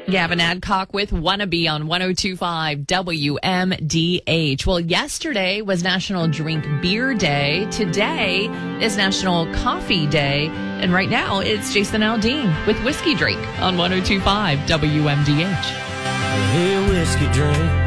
Gavin Adcock with Wannabe on 102.5 WMDH. Well, yesterday was National Drink Beer Day. Today is National Coffee Day. And right now, it's Jason Aldean with Whiskey Drink on 102.5 WMDH. Hey, whiskey drink.